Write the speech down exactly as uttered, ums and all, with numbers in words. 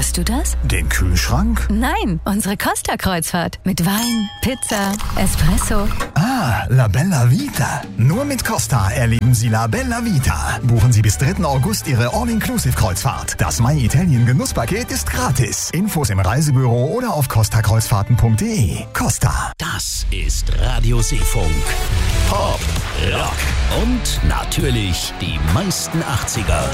Hörst du das? Den Kühlschrank? Nein, unsere Costa-Kreuzfahrt. Mit Wein, Pizza, Espresso. Ah, La Bella Vita. Nur mit Costa erleben Sie La Bella Vita. Buchen Sie bis dritten August Ihre All-Inclusive-Kreuzfahrt. Das My Italien Genusspaket ist gratis. Infos im Reisebüro oder auf costa kreuzfahrten punkt de. Costa. Das ist Radio Seefunk. Pop, Rock und natürlich die meisten achtziger.